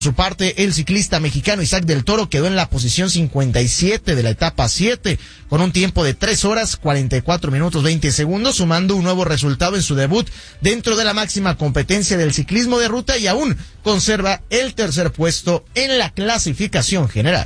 Por su parte, el ciclista mexicano Isaac del Toro quedó en la posición 57 de la etapa 7, con un tiempo de 3 horas 44 minutos 20 segundos, sumando un nuevo resultado en su debut dentro de la máxima competencia del ciclismo de ruta y aún conserva el tercer puesto en la clasificación general.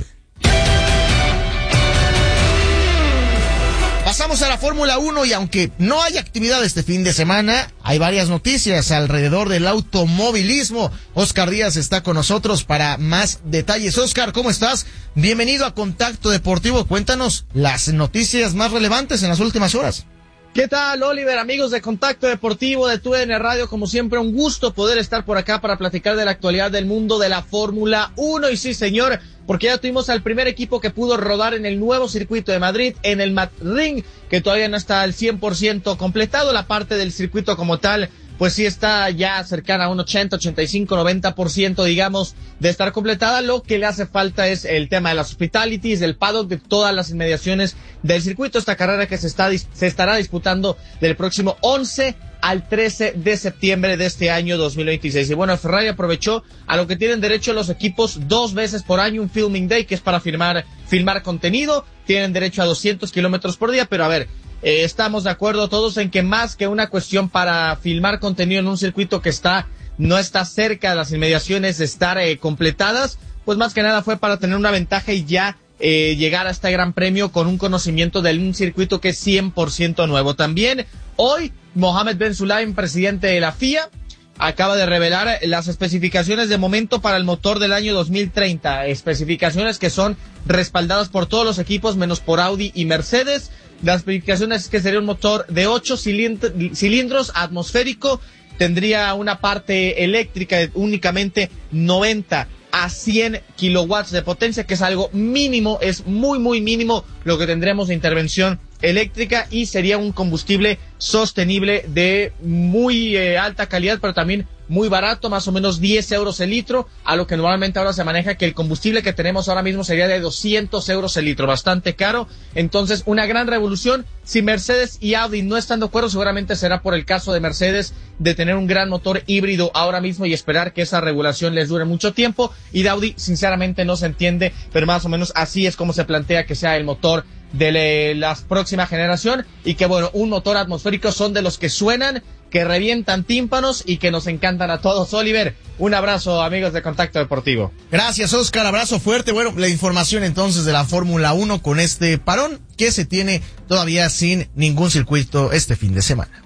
Pasamos a la Fórmula 1 y aunque no hay actividad este fin de semana, hay varias noticias alrededor del automovilismo. Oscar Díaz está con nosotros para más detalles. Oscar, ¿cómo estás? Bienvenido a Contacto Deportivo. Cuéntanos las noticias más relevantes en las últimas horas. ¿Qué tal, Oliver? Amigos de Contacto Deportivo de TUDN Radio, como siempre, un gusto poder estar por acá para platicar de la actualidad del mundo de la Fórmula 1. Y sí, señor, porque ya tuvimos al primer equipo que pudo rodar en el nuevo circuito de Madrid, en el Madrid, que todavía no está al 100% completado. La parte del circuito como tal, pues sí está ya cercana a un 80, 85, 90%, digamos, de estar completada. Lo que le hace falta es el tema de las hospitalities, del paddock, de todas las inmediaciones del circuito. Esta carrera que se estará disputando del próximo 11 al 13 de septiembre de este año 2026. Y bueno, Ferrari aprovechó a lo que tienen derecho los equipos 2 veces por año, un filming day, que es para filmar contenido. Tienen derecho a 200 kilómetros por día, pero a ver, estamos de acuerdo todos en que más que una cuestión para filmar contenido en un circuito que no está cerca de las inmediaciones de estar completadas, pues más que nada fue para tener una ventaja y ya llegar a este gran premio con un conocimiento de un circuito que es 100% nuevo. También hoy Mohammed Ben Sulayem, presidente de la FIA, acaba de revelar las especificaciones de momento para el motor del año 2030, especificaciones que son respaldadas por todos los equipos menos por Audi y Mercedes. Las especificaciones es que sería un motor de 8 cilindros atmosférico, tendría una parte eléctrica de únicamente 90 a 100 kilowatts de potencia, que es algo mínimo, es muy muy mínimo lo que tendremos de intervención eléctrica, y sería un combustible sostenible de muy alta calidad, pero también muy barato, más o menos 10 euros el litro, a lo que normalmente ahora se maneja que el combustible que tenemos ahora mismo sería de 200 euros el litro, bastante caro. Entonces, una gran revolución. Si Mercedes y Audi no están de acuerdo, seguramente será por el caso de Mercedes de tener un gran motor híbrido ahora mismo y esperar que esa regulación les dure mucho tiempo, y de Audi sinceramente no se entiende, pero más o menos así es como se plantea que sea el motor de la próxima generación. Y que bueno, un motor atmosférico son de los que suenan, que revientan tímpanos y que nos encantan a todos. Oliver, un abrazo, amigos de Contacto Deportivo. Gracias, Oscar, abrazo fuerte. Bueno, la información entonces de la Fórmula 1 con este parón que se tiene todavía sin ningún circuito este fin de semana.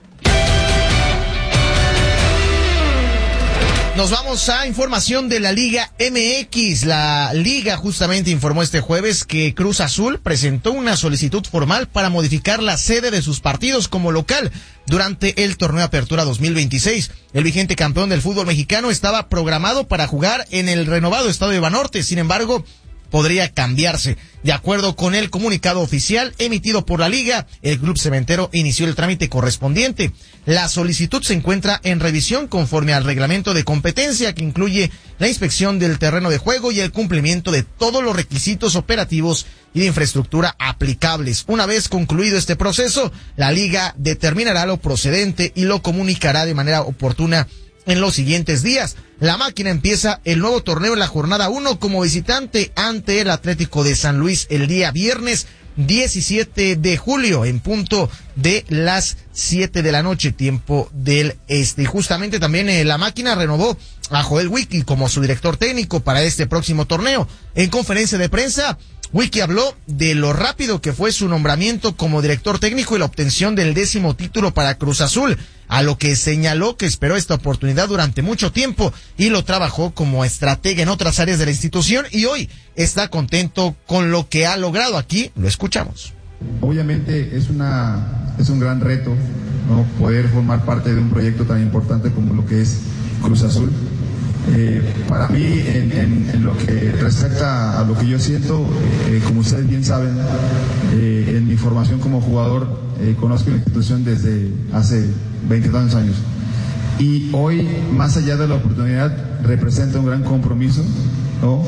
Nos vamos a información de la Liga MX. La Liga justamente informó este jueves que Cruz Azul presentó una solicitud formal para modificar la sede de sus partidos como local durante el torneo Apertura 2026. El vigente campeón del fútbol mexicano estaba programado para jugar en el renovado Estadio Banorte. Sin embargo, podría cambiarse. De acuerdo con el comunicado oficial emitido por la Liga, el Club Cementero inició el trámite correspondiente. La solicitud se encuentra en revisión conforme al reglamento de competencia, que incluye la inspección del terreno de juego y el cumplimiento de todos los requisitos operativos y de infraestructura aplicables. Una vez concluido este proceso, la Liga determinará lo procedente y lo comunicará de manera oportuna en los siguientes días. La máquina empieza el nuevo torneo en la jornada 1 como visitante ante el Atlético de San Luis el día viernes 17 de julio en punto de las 7 de la noche, tiempo del este. Y justamente también la máquina renovó a Joel Wiki como su director técnico para este próximo torneo. En conferencia de prensa, Wiki habló de lo rápido que fue su nombramiento como director técnico y la obtención del 10º título para Cruz Azul, a lo que señaló que esperó esta oportunidad durante mucho tiempo y lo trabajó como estratega en otras áreas de la institución, y hoy está contento con lo que ha logrado. Aquí lo escuchamos. Obviamente es un gran reto, ¿no?, poder formar parte de un proyecto tan importante como lo que es Cruz Azul. Para mí, en lo que respecta a lo que yo siento, como ustedes bien saben, en mi formación como jugador, conozco la institución desde hace 20 tantos años. Y hoy, más allá de la oportunidad, representa un gran compromiso, ¿no?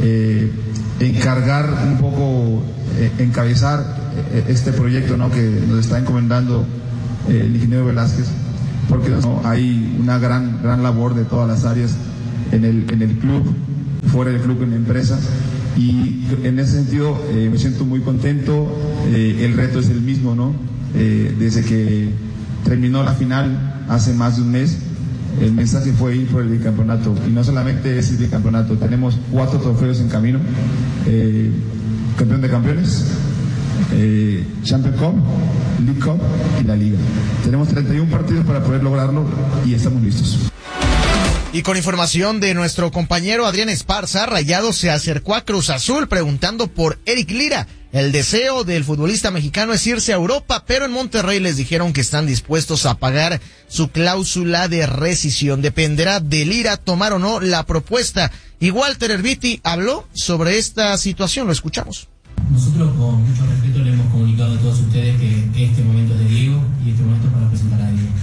Encargar un poco, encabezar este proyecto, ¿no?, que nos está encomendando el ingeniero Velázquez, porque, ¿no?, hay una gran labor de todas las áreas en el club, fuera del club en la empresa, y en ese sentido me siento muy contento. El reto es el mismo, ¿no? Desde que terminó la final hace más de un mes, el mensaje fue ir por el bicampeonato, y no solamente es el bicampeonato, tenemos 4 trofeos en camino: campeón de campeones, Champions Cup, League Cup y la Liga. Tenemos 31 partidos para poder lograrlo y estamos listos. Y con información de nuestro compañero Adrián Esparza, Rayados se acercó a Cruz Azul preguntando por Eric Lira. El deseo del futbolista mexicano es irse a Europa, pero en Monterrey les dijeron que están dispuestos a pagar su cláusula de rescisión. Dependerá de Lira tomar o no la propuesta. Y Walter Erviti habló sobre esta situación, lo escuchamos. Nosotros con mucho respeto le hemos comunicado a todos ustedes que este momento es de Diego y este momento es para presentar a Diego.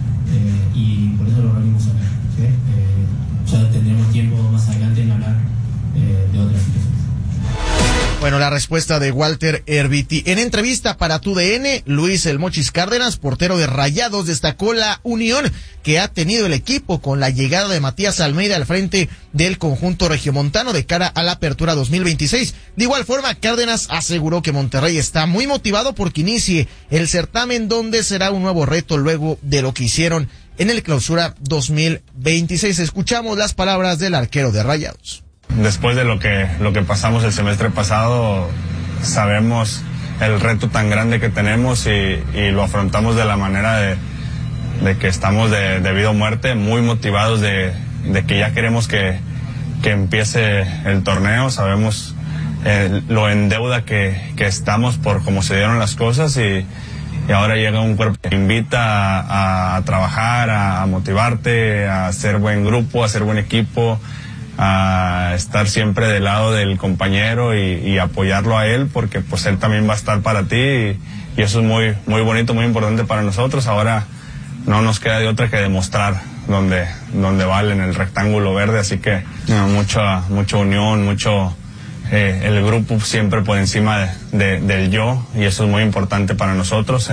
Y por eso lo venimos a hablar, ¿sí? Ya tendremos tiempo más adelante en hablar de otras situaciones. Bueno, la respuesta de Walter Erviti. En entrevista para TUDN, Luis El Mochis Cárdenas, portero de Rayados, destacó la unión que ha tenido el equipo con la llegada de Matías Almeida al frente del conjunto regiomontano de cara a la apertura 2026. De igual forma, Cárdenas aseguró que Monterrey está muy motivado porque inicie el certamen, donde será un nuevo reto luego de lo que hicieron en el clausura 2026. Escuchamos las palabras del arquero de Rayados. Después de lo que pasamos el semestre pasado, sabemos el reto tan grande que tenemos y lo afrontamos de la manera de que estamos de vida o muerte, muy motivados de que ya queremos que empiece el torneo. Sabemos lo en deuda que estamos por cómo se dieron las cosas y ahora llega un cuerpo que invita a trabajar, a motivarte, a hacer buen grupo, a hacer buen equipo, a estar siempre del lado del compañero y apoyarlo a él, porque pues él también va a estar para ti y eso es muy, muy bonito, muy importante para nosotros. Ahora no nos queda de otra que demostrar donde vale, en el rectángulo verde, así que mucha unión, mucho el grupo siempre por encima del yo, y eso es muy importante para nosotros,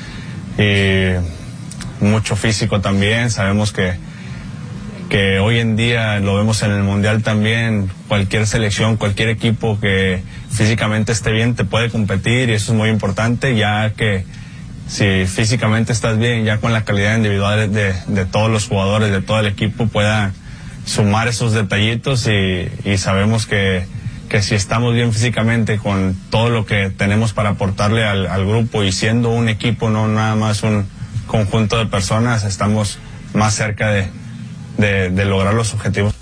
y mucho físico también. Sabemos que hoy en día lo vemos en el Mundial también, cualquier selección, cualquier equipo que físicamente esté bien te puede competir, y eso es muy importante, ya que si físicamente estás bien, ya con la calidad individual de todos los jugadores, de todo el equipo, puedan sumar esos detallitos, y sabemos que si estamos bien físicamente con todo lo que tenemos para aportarle al grupo, y siendo un equipo, no nada más un conjunto de personas, estamos más cerca de lograr los objetivos.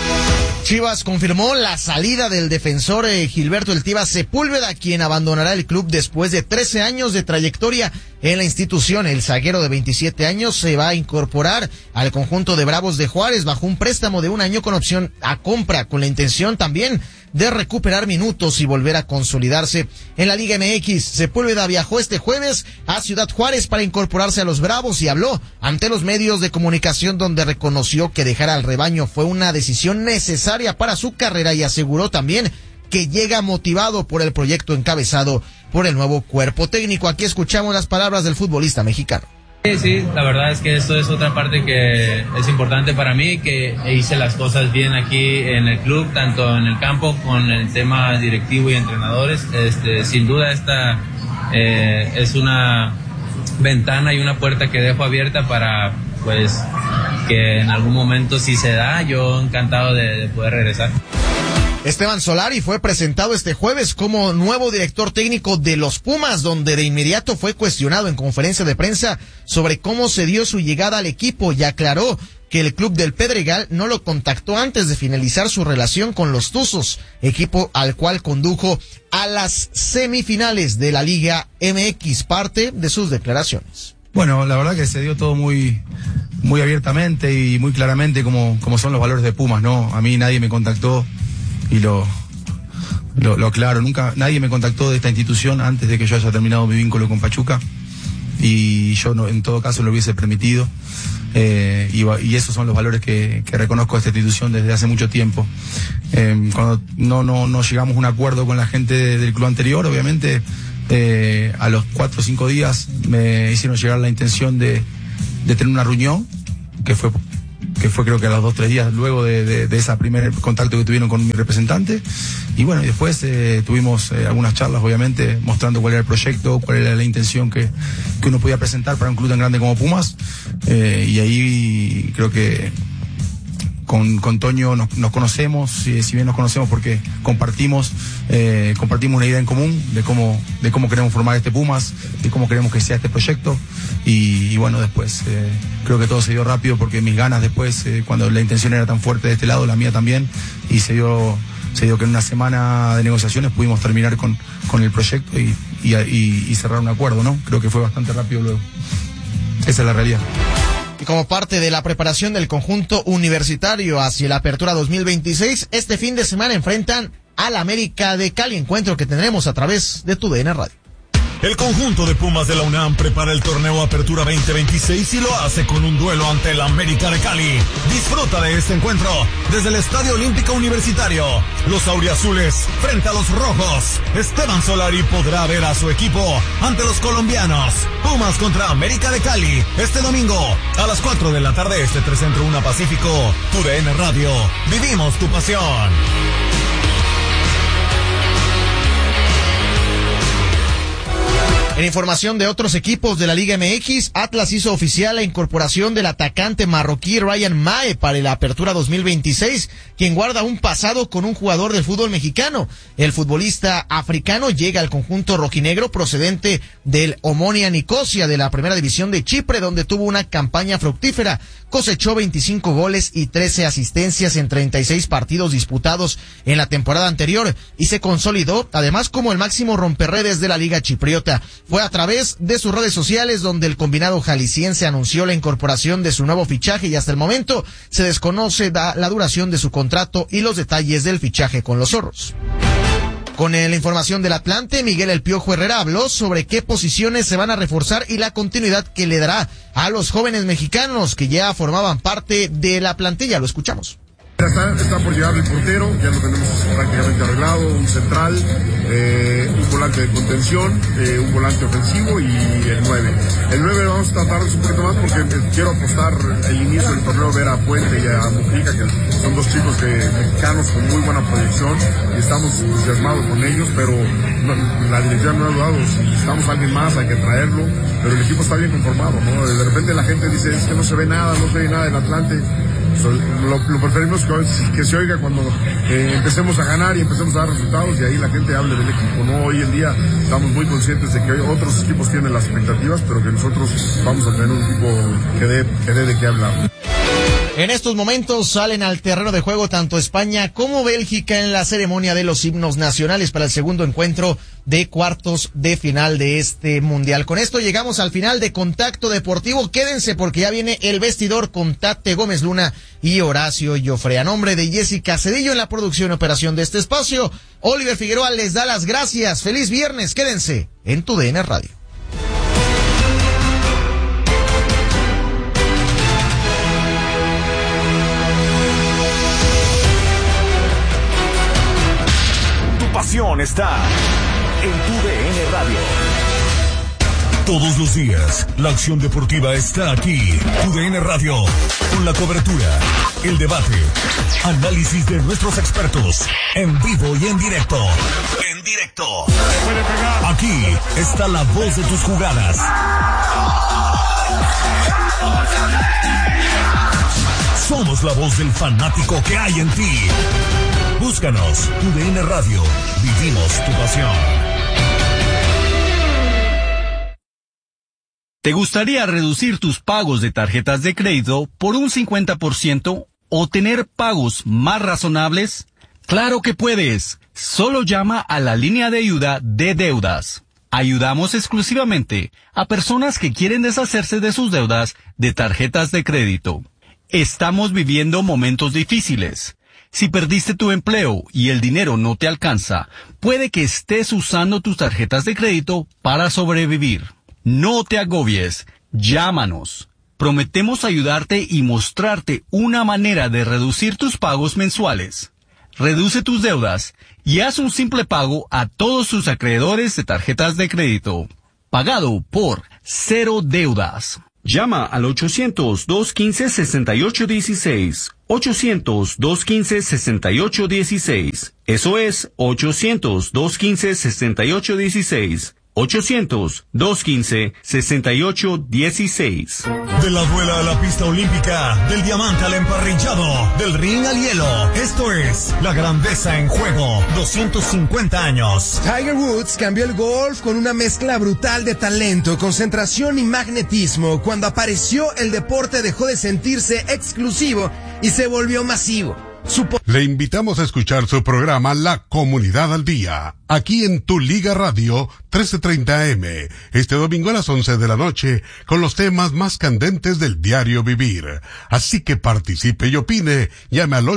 Chivas confirmó la salida del defensor Gilberto El Tiva Sepúlveda, quien abandonará el club después de 13 años de trayectoria en la institución. El zaguero de 27 años se va a incorporar al conjunto de Bravos de Juárez bajo un préstamo de 1 año con opción a compra, con la intención también de recuperar minutos y volver a consolidarse en la Liga MX. Sepúlveda viajó este jueves a Ciudad Juárez para incorporarse a los Bravos y habló ante los medios de comunicación, donde reconoció que dejar al rebaño fue una decisión necesaria para su carrera, y aseguró también que llega motivado por el proyecto encabezado por el nuevo cuerpo técnico. Aquí escuchamos las palabras del futbolista mexicano. Sí, la verdad es que esto es otra parte que es importante para mí, que hice las cosas bien aquí en el club, tanto en el campo con el tema directivo y entrenadores. Sin duda esta es una ventana y una puerta que dejo abierta para, pues, que en algún momento, si se da, yo encantado de poder regresar. Esteban Solari fue presentado este jueves como nuevo director técnico de los Pumas, donde de inmediato fue cuestionado en conferencia de prensa sobre cómo se dio su llegada al equipo, y aclaró que el club del Pedregal no lo contactó antes de finalizar su relación con los Tuzos, equipo al cual condujo a las semifinales de la Liga MX. Parte de sus declaraciones. Bueno, la verdad que se dio todo muy abiertamente y muy claramente como son los valores de Pumas, ¿no? A mí nadie me contactó, y lo aclaro, nunca nadie me contactó de esta institución antes de que yo haya terminado mi vínculo con Pachuca, y yo no, en todo caso lo hubiese permitido, y esos son los valores que reconozco de esta institución desde hace mucho tiempo. Cuando no llegamos a un acuerdo con la gente del club anterior, obviamente a los 4 o 5 días me hicieron llegar la intención de tener una reunión, que fue que fue creo que a los 2-3 días luego de ese primer contacto que tuvieron con mi representante. Y bueno, y después tuvimos algunas charlas, obviamente, mostrando cuál era el proyecto, cuál era la intención que uno podía presentar para un club tan grande como Pumas. Y ahí creo que con Toño nos conocemos, si bien nos conocemos porque compartimos una idea en común de cómo queremos formar este Pumas, de cómo queremos que sea este proyecto. Y bueno, después creo que todo se dio rápido porque mis ganas después, cuando la intención era tan fuerte de este lado, la mía también, y se dio que en una semana de negociaciones pudimos terminar con el proyecto y cerrar un acuerdo, ¿no? Creo que fue bastante rápido luego. Esa es la realidad. Y como parte de la preparación del conjunto universitario hacia la apertura 2026, este fin de semana enfrentan al América de Cali, encuentro que tendremos a través de TUDN Radio. El conjunto de Pumas de la UNAM prepara el torneo Apertura 2026 y lo hace con un duelo ante el América de Cali. Disfruta de este encuentro desde el Estadio Olímpico Universitario. Los auriazules frente a los rojos. Esteban Solari podrá ver a su equipo ante los colombianos. Pumas contra América de Cali este domingo a las 4 de la tarde, 3 Centro 1 Pacífico. TUDN Radio. Vivimos tu pasión. En información de otros equipos de la Liga MX, Atlas hizo oficial la incorporación del atacante marroquí Ryan Mae para la apertura 2026, quien guarda un pasado con un jugador del fútbol mexicano. El futbolista africano llega al conjunto rojinegro procedente del Omonia Nicosia de la primera división de Chipre, donde tuvo una campaña fructífera. Cosechó 25 goles y 13 asistencias en 36 partidos disputados en la temporada anterior y se consolidó además como el máximo romperredes de la Liga Chipriota. Fue a través de sus redes sociales donde el combinado jalisciense anunció la incorporación de su nuevo fichaje y hasta el momento se desconoce la duración de su contrato y los detalles del fichaje con los zorros. Con la información del Atlante, Miguel El Piojo Herrera habló sobre qué posiciones se van a reforzar y la continuidad que le dará a los jóvenes mexicanos que ya formaban parte de la plantilla. Lo escuchamos. Está por llegar el portero, ya lo tenemos prácticamente arreglado, un central, un volante de contención, un volante ofensivo y el 9. El 9 vamos a tratar un poquito más porque quiero apostar el inicio del torneo, ver a Puente y a Mujica, que son dos chicos mexicanos con muy buena proyección y estamos entusiasmados con ellos, pero la dirección no ha dudado, si necesitamos a alguien más hay que traerlo, pero el equipo está bien conformado, ¿no? De repente la gente dice, es que no se ve nada del Atlante. Lo preferimos que se oiga cuando empecemos a ganar y empecemos a dar resultados y ahí la gente hable del equipo, ¿no? Hoy en día estamos muy conscientes de que otros equipos tienen las expectativas, pero que nosotros vamos a tener un equipo que dé de qué hablar. En estos momentos salen al terreno de juego tanto España como Bélgica en la ceremonia de los himnos nacionales para el segundo encuentro de cuartos de final de este mundial. Con esto llegamos al final de Contacto Deportivo. Quédense porque ya viene el vestidor con Tate Gómez Luna y Horacio Joffre. A nombre de Jessica Cedillo en la producción y operación de este espacio, Oliver Figueroa les da las gracias. Feliz viernes. Quédense en TUDN Radio. Pasión está en TUDN Radio. Todos los días, la acción deportiva está aquí. TUDN Radio, con la cobertura, el debate, análisis de nuestros expertos, en vivo y en directo. En directo. Aquí está la voz de tus jugadas. Somos la voz del fanático que hay en ti. Búscanos, TUDN Radio. Vivimos tu pasión. ¿Te gustaría reducir tus pagos de tarjetas de crédito por un 50% o tener pagos más razonables? ¡Claro que puedes! Solo llama a la línea de ayuda de deudas. Ayudamos exclusivamente a personas que quieren deshacerse de sus deudas de tarjetas de crédito. Estamos viviendo momentos difíciles. Si perdiste tu empleo y el dinero no te alcanza, puede que estés usando tus tarjetas de crédito para sobrevivir. No te agobies, llámanos. Prometemos ayudarte y mostrarte una manera de reducir tus pagos mensuales. Reduce tus deudas y haz un simple pago a todos tus acreedores de tarjetas de crédito. Pagado por Cero Deudas. Llama al 800-215-6816. 800-215-6816. Eso es 800-215-6816. 800-215-6816. De la duela a la pista olímpica, del diamante al emparrillado, del ring al hielo. Esto es La Grandeza en Juego, 250 años. Tiger Woods cambió el golf con una mezcla brutal de talento, concentración y magnetismo. Cuando apareció, el deporte dejó de sentirse exclusivo y se volvió masivo. Le invitamos a escuchar su programa La Comunidad al Día, aquí en Tu Liga Radio 1330M, este domingo a las 11 de la noche, con los temas más candentes del diario vivir. Así que participe y opine, llame al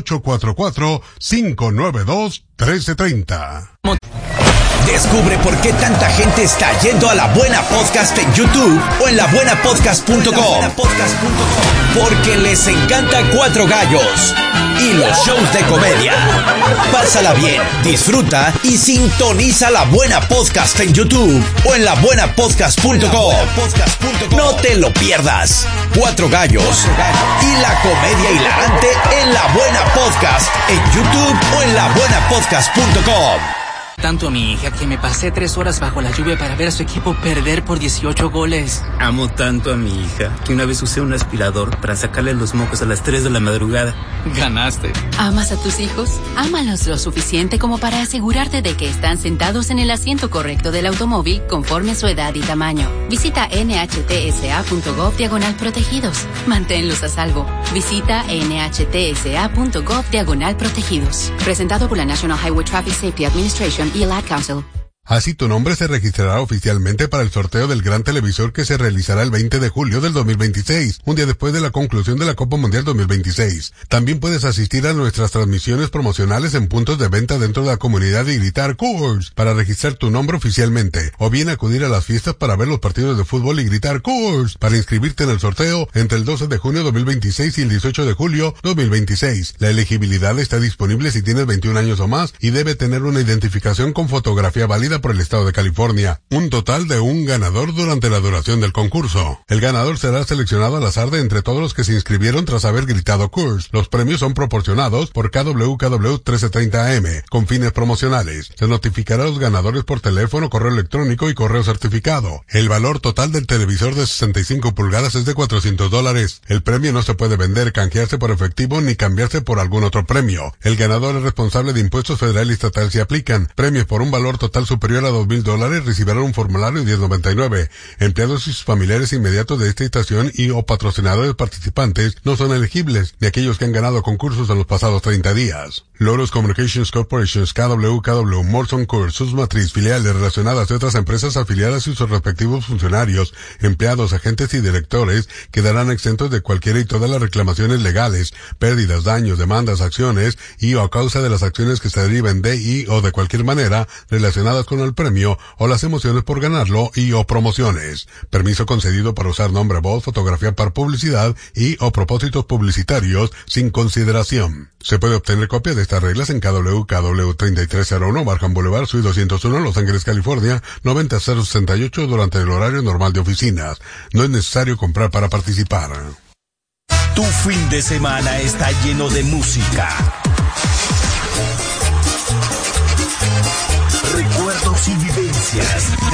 844-592-1330. Descubre por qué tanta gente está yendo a La Buena Podcast en YouTube o en labuenapodcast.com. Porque les encanta Cuatro Gallos y los shows de comedia. Pásala bien, disfruta y sintoniza La Buena Podcast en YouTube o en labuenapodcast.com. No te lo pierdas. Cuatro Gallos y la comedia hilarante en La Buena Podcast en YouTube o en labuenapodcast.com. Tanto a mi hija que me pasé 3 horas bajo la lluvia para ver a su equipo perder por 18 goles. Amo tanto a mi hija que una vez usé un aspirador para sacarle los mocos a las 3 de la madrugada. Ganaste. ¿Amas a tus hijos? Ámalos lo suficiente como para asegurarte de que están sentados en el asiento correcto del automóvil conforme a su edad y tamaño. Visita nhtsa.gov/protegidos. Manténlos a salvo. Visita nhtsa.gov/protegidos. Presentado por la National Highway Traffic Safety Administration y el Ad Council. Así tu nombre se registrará oficialmente para el sorteo del gran televisor que se realizará el 20 de julio del 2026, un día después de la conclusión de la Copa Mundial 2026. También puedes asistir a nuestras transmisiones promocionales en puntos de venta dentro de la comunidad y gritar Coors para registrar tu nombre oficialmente, o bien acudir a las fiestas para ver los partidos de fútbol y gritar Coors para inscribirte en el sorteo entre el 12 de junio 2026 y el 18 de julio 2026. La elegibilidad está disponible si tienes 21 años o más y debe tener una identificación con fotografía válida por el estado de California. Un total de un ganador durante la duración del concurso. El ganador será seleccionado al azar de entre todos los que se inscribieron tras haber gritado Coors. Los premios son proporcionados por KWKW 1330AM con fines promocionales. Se notificará a los ganadores por teléfono, correo electrónico y correo certificado. El valor total del televisor de 65 pulgadas es de $400. El premio no se puede vender, canjearse por efectivo ni cambiarse por algún otro premio. El ganador es responsable de impuestos federal y estatal si aplican. Premios por un valor total superior a $2,000 recibirán un formulario 1099. Empleados y sus familiares inmediatos de esta estación y o patrocinadores participantes no son elegibles, ni aquellos que han ganado concursos en los pasados 30 días. Loros Communications Corporation, KWKW, Morrison Coors, sus matriz, filiales relacionadas de otras empresas afiliadas y sus respectivos funcionarios, empleados, agentes y directores quedarán exentos de cualquiera y todas las reclamaciones legales, pérdidas, daños, demandas, acciones y o a causa de las acciones que se deriven de y o de cualquier manera relacionadas con el premio o las emociones por ganarlo y o promociones. Permiso concedido para usar nombre, voz, fotografía para publicidad y o propósitos publicitarios sin consideración. Se puede obtener copia de estas reglas en KWKW 3301 Barham Boulevard, Suite 201, Los Ángeles, California, 90068 durante el horario normal de oficinas. No es necesario comprar para participar. Tu fin de semana está lleno de música, recuerdos y vivencias.